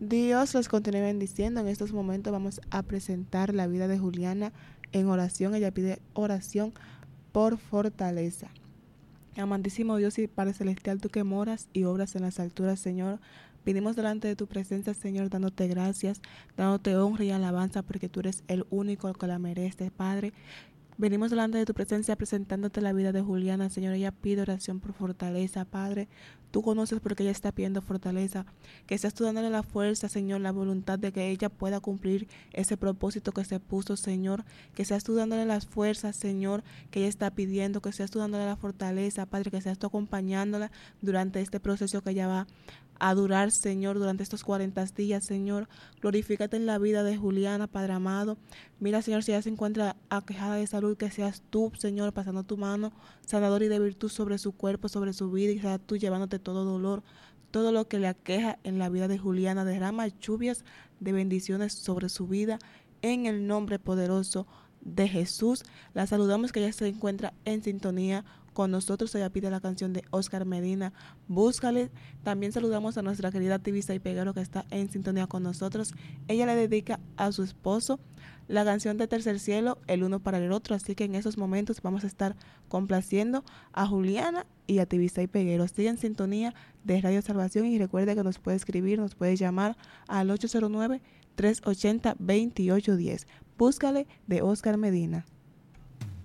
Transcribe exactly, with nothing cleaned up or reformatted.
Dios los continúe bendiciendo. En estos momentos vamos a presentar la vida de Juliana en oración. Ella pide oración por fortaleza. Amantísimo Dios y Padre Celestial, tú que moras y obras en las alturas, Señor, vinimos delante de tu presencia, Señor, dándote gracias, dándote honra y alabanza, porque tú eres el único que la merece, Padre. Venimos delante de tu presencia presentándote la vida de Juliana, Señor. Ella pide oración por fortaleza, Padre. Tú conoces por qué ella está pidiendo fortaleza. Que seas tú dándole la fuerza, Señor, la voluntad de que ella pueda cumplir ese propósito que se puso, Señor. Que seas tú dándole las fuerzas, Señor, que ella está pidiendo. Que seas tú dándole la fortaleza, Padre. Que seas tú acompañándola durante este proceso que ella va a durar, Señor, durante estos cuarenta días, Señor. Glorifícate en la vida de Juliana, Padre amado. Mira, Señor, si ella se encuentra aquejada de salud, que seas tú, Señor, pasando tu mano sanador y de virtud sobre su cuerpo, sobre su vida, y seas tú llevándote todo dolor, todo lo que le aqueja en la vida de Juliana. Derrama lluvias de bendiciones sobre su vida en el nombre poderoso de Jesús. La saludamos, que ella se encuentra en sintonía con nosotros. Ella pide la canción de Oscar Medina, Búscale. También saludamos a nuestra querida activista y peguero que está en sintonía con nosotros. Ella le dedica a su esposo la canción de Tercer Cielo, el uno para el otro. Así que en esos momentos vamos a estar complaciendo a Juliana y a activista y peguero. Sigue en sintonía de Radio Salvación y recuerde que nos puede escribir, nos puede llamar al ocho cero nueve, tres ocho cero, dos ocho uno cero. Búscale, de Oscar Medina.